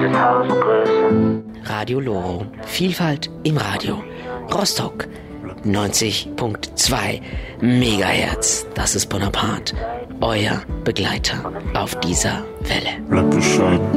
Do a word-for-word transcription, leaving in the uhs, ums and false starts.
Radio Loro. Vielfalt im Radio. Rostock. neunzig Komma zwei Megahertz. Das ist Bonaparte. Euer Begleiter auf dieser Welle. Bleib Bescheid.